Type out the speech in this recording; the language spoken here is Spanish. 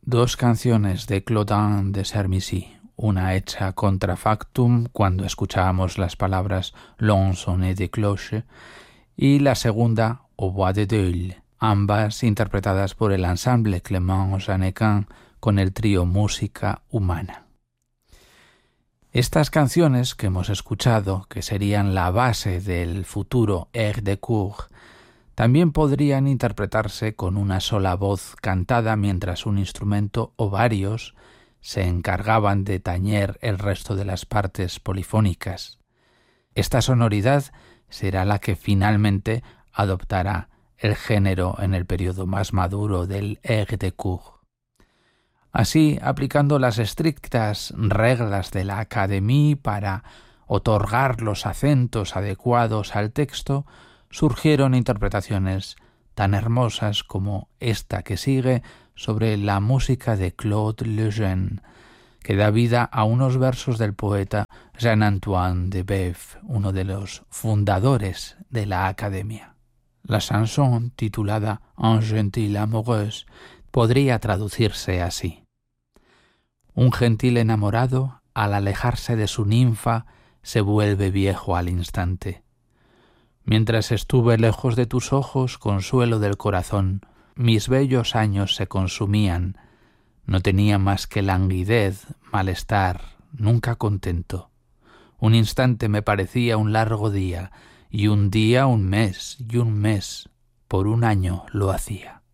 Dos canciones de Claudin de Sermissy, una hecha contrafactum cuando escuchábamos las palabras «Long sonnet de cloche» y la segunda «Au bois de Deuil», ambas interpretadas por el ensemble Clément Jeannequin con el trío Música Humana. Estas canciones que hemos escuchado, que serían la base del futuro air de cour, también podrían interpretarse con una sola voz cantada mientras un instrumento o varios se encargaban de tañer el resto de las partes polifónicas. Esta sonoridad será la que finalmente adoptará el género en el periodo más maduro del air de cour. Así, aplicando las estrictas reglas de la Académie para otorgar los acentos adecuados al texto, surgieron interpretaciones tan hermosas como esta que sigue sobre la música de Claude Lejeune, que da vida a unos versos del poeta Jean-Antoine de Boeuf, uno de los fundadores de la Academia. La chanson, titulada Un gentil amoureuse, podría traducirse así: un gentil enamorado, al alejarse de su ninfa, se vuelve viejo al instante. Mientras estuve lejos de tus ojos, consuelo del corazón, mis bellos años se consumían. No tenía más que languidez, malestar, nunca contento. Un instante me parecía un largo día, y un día un mes, y un mes por un año lo hacía.